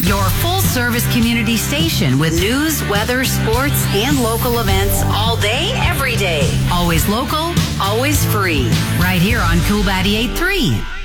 Your full-service community station with news, weather, sports, and local events all day, every day. Always local, always free. Right here on Cool 88.3.